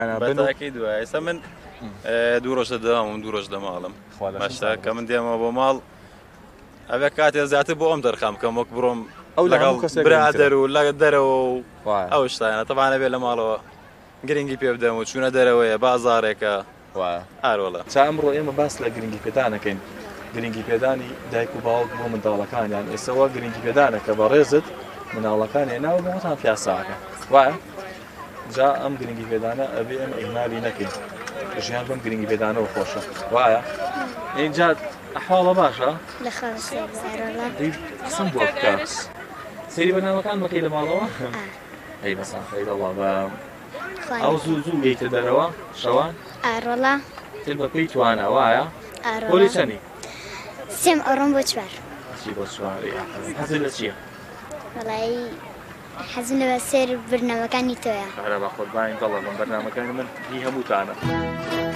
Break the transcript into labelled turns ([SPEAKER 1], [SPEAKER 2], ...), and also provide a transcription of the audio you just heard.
[SPEAKER 1] بەتاکەی دوایە ئێستا من دوو ڕۆژ دەدەوام دوو ڕۆژ لە ماڵم باشتە کە من دێمەوە بۆ ماڵ ئەوێ کاتێ زیاتر بۆ ئەم دەرخام کەم وەک بڕۆم لەگەڵ برادەر و لە دەرەوە و ئەو شتانە تەبانە بێت لە ماڵەوە گرنگی پێ بدەم و چوونە دەرەوەیە بازارێکە هەروەڵە
[SPEAKER 2] چا ئەمڕۆ ئێمە باس لە گرنگی پێدانەکەین گرنگی پێدانی دایک و باوک بۆ منداڵەکانیان ئێستاوە گرنگی پێدانە کە بە ڕێزت مناڵەکانی ناوە بۆتان پیاساکە وایە جا ئەم گرنگی پێدانە ئەبێ ئەم ئیهمالی نەکەین ژیان بەم گرنگی پێدانەوە خۆشە وایە اینجا ئەحواڵە باشە قسم بۆ بکە سەیری بەنامەکان بەکەی لە ماڵەوە ئەی بەسان خەیرەڵڵا بە ئەو زوو گەیتە دەرەوە شەوان
[SPEAKER 3] ئاڕۆڵا
[SPEAKER 2] تێ بەپێی توانە وایە پۆلی چەندی
[SPEAKER 3] سێم ئەڕۆم بۆ چوار
[SPEAKER 2] چی بۆ چواری حەزت لە چییە
[SPEAKER 3] وەڵایی حەزم لە سێر برنامەکانی تۆیە
[SPEAKER 2] بە خۆت باین دەڵێ بەم بەرنامەکانی من هی هەمووتانە